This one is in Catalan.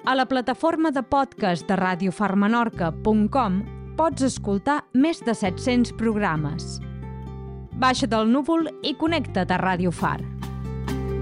A la plataforma de podcast de radiofarmenorca.com pots escoltar més de 700 programes. Baixa del núvol i connecta't a Radio Far.